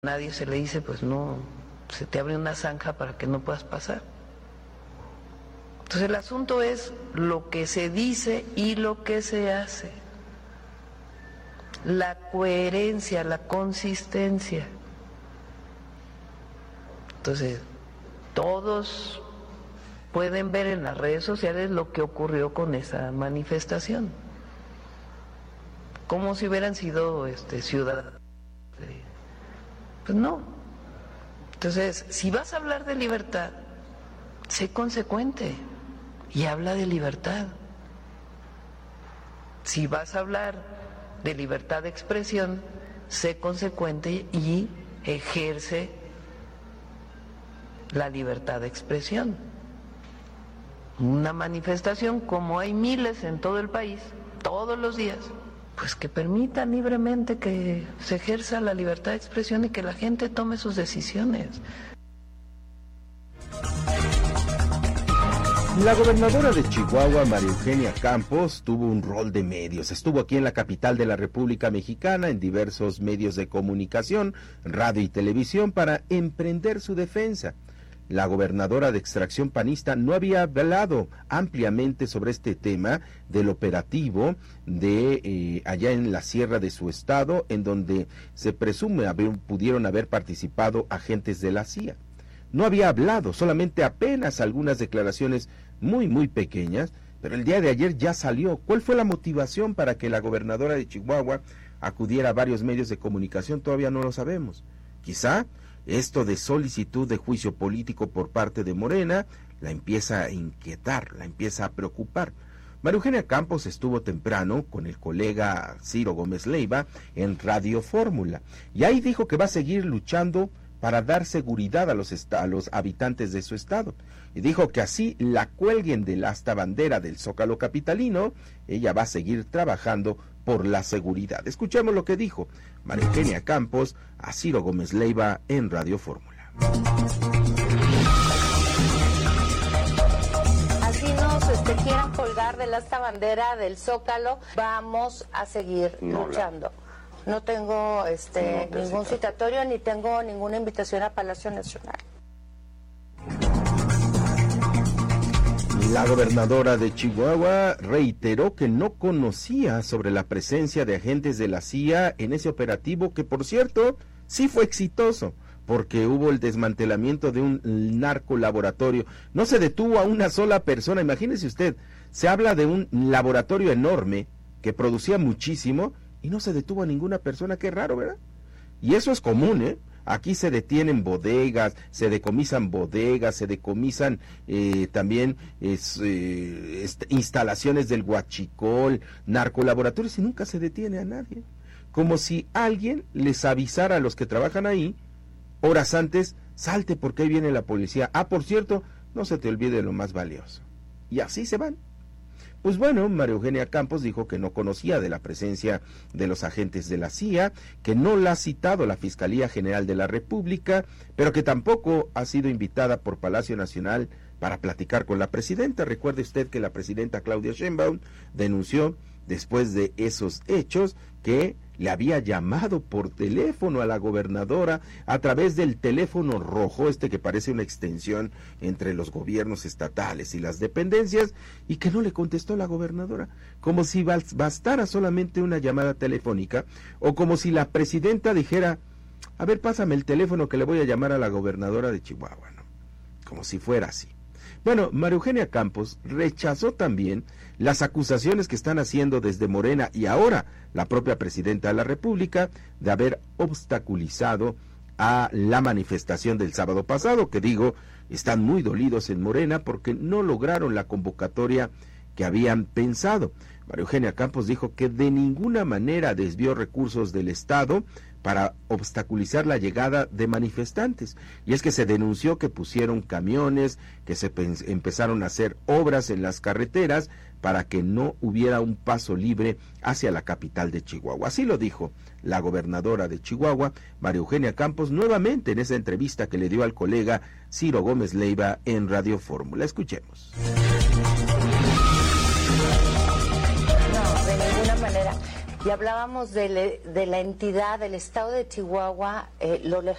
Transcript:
Nadie se le dice, pues no, se te abre una zanja para que no puedas pasar. Entonces el asunto es lo que se dice y lo que se hace. La coherencia, la consistencia. Entonces, todos pueden ver en las redes sociales lo que ocurrió con esa manifestación. Como si hubieran sido ciudadanos. Pues no. Entonces, si vas a hablar de libertad, sé consecuente y habla de libertad. Si vas a hablar de libertad de expresión, sé consecuente y ejerce la libertad de expresión. Una manifestación, como hay miles en todo el país, todos los días, pues que permita libremente que se ejerza la libertad de expresión y que la gente tome sus decisiones. La gobernadora de Chihuahua, María Eugenia Campos, tuvo un rol de medios. Estuvo aquí en la capital de la República Mexicana en diversos medios de comunicación, radio y televisión para emprender su defensa. La gobernadora de extracción panista no había hablado ampliamente sobre este tema del operativo de allá en la sierra de su estado, en donde se presume pudieron haber participado agentes de la CIA. No había hablado, solamente apenas algunas declaraciones muy pequeñas, pero el día de ayer ya salió. ¿Cuál fue la motivación para que la gobernadora de Chihuahua acudiera a varios medios de comunicación? Todavía no lo sabemos. Quizá esto de solicitud de juicio político por parte de Morena la empieza a inquietar, la empieza a preocupar. María Eugenia Campos estuvo temprano con el colega Ciro Gómez Leiva en Radio Fórmula y ahí dijo que va a seguir luchando para dar seguridad a los habitantes de su estado. Y dijo que así la cuelguen del asta bandera del Zócalo capitalino, ella va a seguir trabajando por la seguridad. Escuchemos lo que dijo María Eugenia Campos a Ciro Gómez Leiva en Radio Fórmula. Así nos quieran colgar del asta bandera del Zócalo, vamos a seguir luchando. No tengo ningún citatorio ni tengo ninguna invitación a Palacio Nacional. La gobernadora de Chihuahua reiteró que no conocía sobre la presencia de agentes de la CIA en ese operativo que, por cierto, sí fue exitoso, porque hubo el desmantelamiento de un narcolaboratorio. No se detuvo a una sola persona, imagínese usted, se habla de un laboratorio enorme que producía muchísimo y no se detuvo a ninguna persona. Qué raro, ¿verdad? Y eso es común, ¿eh? Aquí se detienen bodegas, se decomisan bodegas, se decomisan también instalaciones del huachicol, narcolaboratorios, y nunca se detiene a nadie. Como si alguien les avisara a los que trabajan ahí, horas antes, salte porque ahí viene la policía. Ah, por cierto, no se te olvide lo más valioso. Y así se van. Pues bueno, María Eugenia Campos dijo que no conocía de la presencia de los agentes de la CIA, que no la ha citado la Fiscalía General de la República, pero que tampoco ha sido invitada por Palacio Nacional para platicar con la presidenta. Recuerde usted que la presidenta Claudia Sheinbaum denunció después de esos hechos que le había llamado por teléfono a la gobernadora a través del teléfono rojo, que parece una extensión entre los gobiernos estatales y las dependencias, y que no le contestó la gobernadora, como si bastara solamente una llamada telefónica, o como si la presidenta dijera, a ver, pásame el teléfono que le voy a llamar a la gobernadora de Chihuahua, ¿no? Como si fuera así. Bueno, María Eugenia Campos rechazó también las acusaciones que están haciendo desde Morena y ahora la propia presidenta de la República de haber obstaculizado a la manifestación del sábado pasado, que digo, están muy dolidos en Morena porque no lograron la convocatoria que habían pensado. María Eugenia Campos dijo que de ninguna manera desvió recursos del Estado para obstaculizar la llegada de manifestantes, y es que se denunció que pusieron camiones, que se empezaron a hacer obras en las carreteras para que no hubiera un paso libre hacia la capital de Chihuahua. Así lo dijo la gobernadora de Chihuahua, María Eugenia Campos, nuevamente en esa entrevista que le dio al colega Ciro Gómez Leiva en Radio Fórmula. Escuchemos. No, de ninguna manera. Y hablábamos de la entidad, del estado de Chihuahua, lo lejano